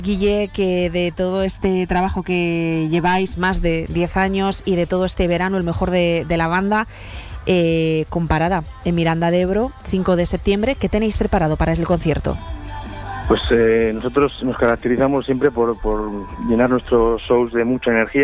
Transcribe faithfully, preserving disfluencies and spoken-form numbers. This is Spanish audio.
Guille, que de todo este trabajo que lleváis, más de diez años, y de todo este verano, el mejor de, de la banda, eh, con parada en Miranda de Ebro, cinco de septiembre, ¿qué tenéis preparado para el concierto? Pues eh, nosotros nos caracterizamos siempre por, por llenar nuestros shows de mucha energía.